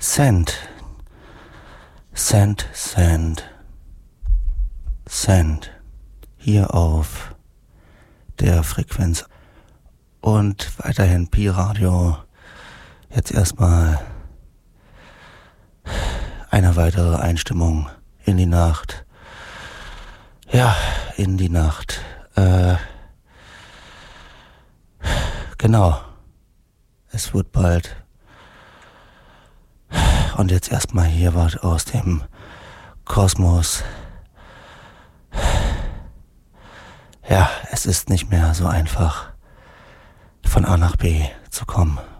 Sand. Sand, Sand, Sand. Hier auf der Frequenz. Und weiterhin Pi-Radio. Jetzt erstmal eine weitere Einstimmung in die Nacht. Ja, in die Nacht. Genau. Es wird bald. Und jetzt erstmal hier was aus dem Kosmos. Ja, es ist nicht mehr so einfach, von A nach B zu kommen.